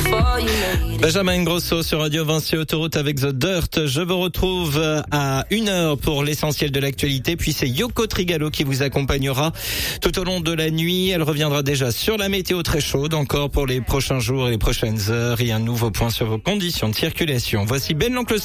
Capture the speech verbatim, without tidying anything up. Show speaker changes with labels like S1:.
S1: Benjamin Grosso sur Radio Vinci Autoroute avec The Dirt. Je vous retrouve à une heure pour l'essentiel de l'actualité. Puis c'est Yoko Trigalo qui vous accompagnera tout au long de la nuit. Elle reviendra déjà sur la météo très chaude encore pour les prochains jours et les prochaines heures. Et un nouveau point sur vos conditions de circulation. Voici Ben l'oncle